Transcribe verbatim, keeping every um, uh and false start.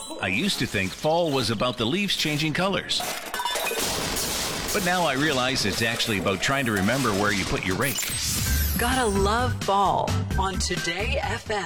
I used to think fall was about the leaves changing colors. But now I realize it's actually about trying to remember where you put your rake. Gotta love fall on Today F M.